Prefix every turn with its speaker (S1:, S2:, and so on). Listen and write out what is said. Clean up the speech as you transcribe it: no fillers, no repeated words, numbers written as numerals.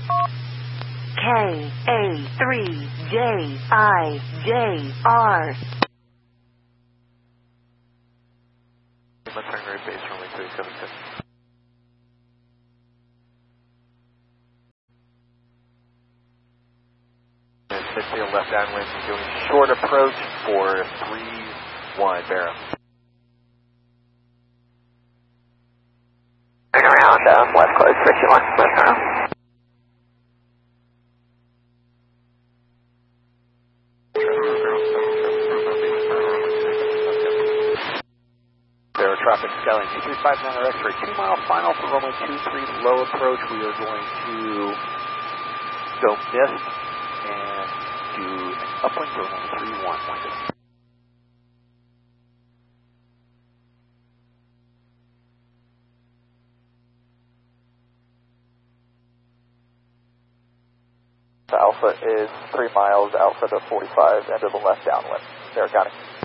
S1: KA3JIJR.
S2: Return right base runway 376. Midfield left downwind, doing short approach for 3-1 Barrow.
S3: Turn around, left close for 2-1, left around.
S2: Barrow traffic scaling 2359 X-ray, 2 mile final for runway 23 low approach. We are going to go mist and do an uplink for runway 31. Alpha is 3 miles, Alpha to 45, end of the left downwind. There, got it.